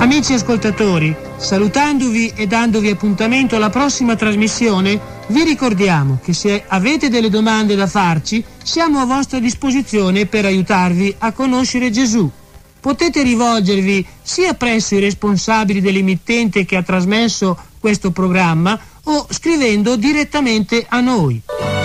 Amici ascoltatori, salutandovi e dandovi appuntamento alla prossima trasmissione, vi ricordiamo che se avete delle domande da farci, siamo a vostra disposizione per aiutarvi a conoscere Gesù. Potete rivolgervi sia presso i responsabili dell'emittente che ha trasmesso questo programma o scrivendo direttamente a noi.